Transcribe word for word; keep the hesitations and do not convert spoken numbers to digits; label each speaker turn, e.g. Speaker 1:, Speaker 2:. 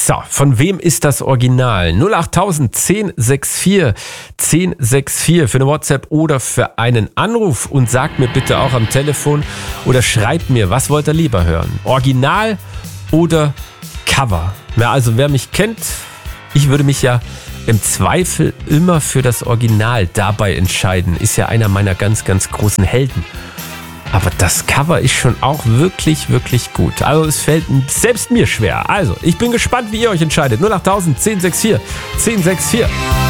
Speaker 1: So, von wem ist das Original? null acht null null eins null sechs vier eins null sechs vier für eine WhatsApp oder für einen Anruf und sagt mir bitte auch am Telefon oder schreibt mir, was wollt ihr lieber hören? Original oder Cover? Ja, also wer mich kennt, ich würde mich ja im Zweifel immer für das Original dabei entscheiden. Ist ja einer meiner ganz, ganz großen Helden. Aber das Cover ist schon auch wirklich, wirklich gut. Also es fällt selbst mir schwer. Also, ich bin gespannt, wie ihr euch entscheidet. null acht null null eins null sechs vier eins null sechs vier